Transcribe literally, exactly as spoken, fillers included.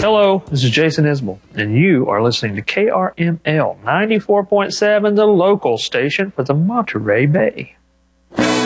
Hello, this is Jason Isbell, and you are listening to K R M L ninety-four point seven, the local station for the Monterey Bay.